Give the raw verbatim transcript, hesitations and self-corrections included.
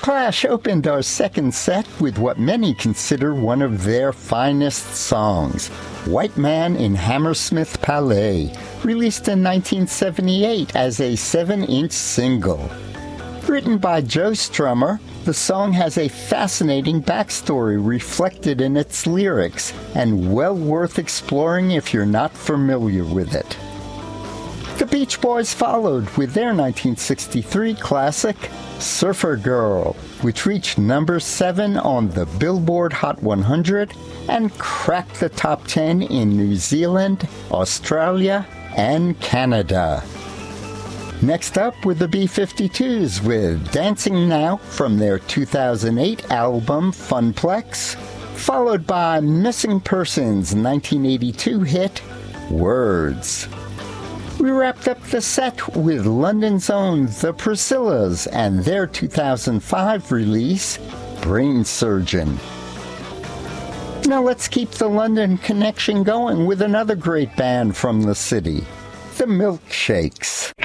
Clash opened our second set with what many consider one of their finest songs, White Man in Hammersmith Palais, released in nineteen seventy-eight as a seven-inch single. Written by Joe Strummer, the song has a fascinating backstory reflected in its lyrics, and well worth exploring if you're not familiar with it. The Beach Boys followed with their nineteen sixty-three classic, Surfer Girl, which reached number seven on the Billboard Hot one hundred and cracked the top ten in New Zealand, Australia, and Canada. Next up with the B fifty-twos with Dancing Now from their two thousand eight album Funplex, followed by Missing Persons' nineteen eighty-two hit, Words. We wrapped up the set with London's own The Priscillas and their two thousand five release, Brain Surgeon. Now let's keep the London connection going with another great band from the city, the Milkshakes.